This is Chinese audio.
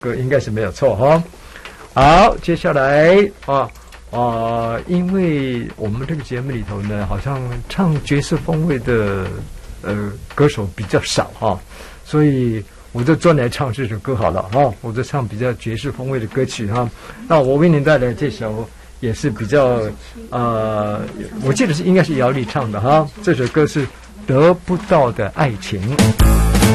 歌应该是没有错哈。好，接下来因为我们这个节目里头呢，好像唱爵士风味的歌手比较少哈，所以我就专来唱这首歌好了哈，我就唱比较爵士风味的歌曲哈。那我为您带来这首也是比较我记得应该是姚丽唱的哈，这首歌是得不到的爱情。